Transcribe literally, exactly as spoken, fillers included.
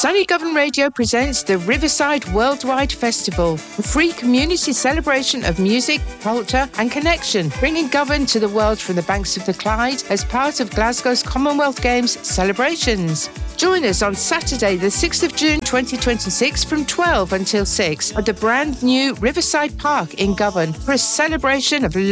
Sunny Govan Radio presents the Riverside Worldwide Festival, a free community celebration of music, culture and connection, bringing Govan to the world from the banks of the Clyde as part of Glasgow's Commonwealth Games celebrations. Join us on Saturday the sixth of June twenty twenty-six from twelve until six at the brand new Riverside Park in Govan for a celebration of